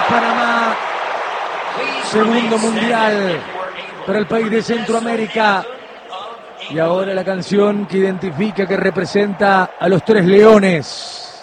Panamá, segundo mundial para el país de Centroamérica. Y ahora la canción que identifica, que representa a los tres leones.